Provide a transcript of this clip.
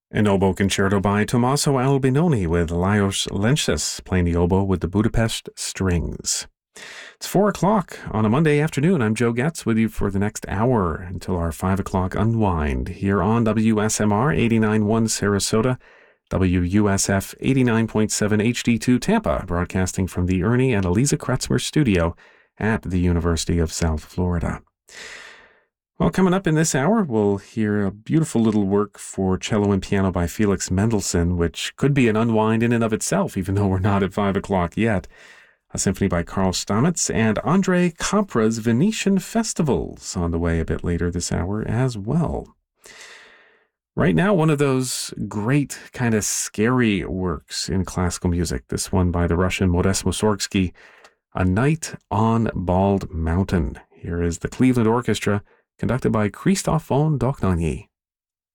An oboe concerto by Tommaso Albinoni with Lajos Lenčas playing the oboe with the Budapest Strings. It's 4 o'clock on a Monday afternoon. I'm Joe Getz with you for the next hour until our 5 o'clock unwind here on WSMR 89.1 Sarasota, WUSF 89.7 HD2 Tampa, broadcasting from the Ernie and Eliza Kretzmer studio at the University of South Florida. Well, coming up in this hour, we'll hear a beautiful little work for cello and piano by Felix Mendelssohn, which could be an unwind in and of itself, even though we're not at 5 o'clock yet. A symphony by Carl Stamitz and Andre Capra's Venetian Festivals on the way a bit later this hour as well. Right now, one of those great kind of scary works in classical music, this one by the Russian Modest Mussorgsky, A Night on Bald Mountain. Here is the Cleveland Orchestra, conducted by Christoph von Dohnanyi.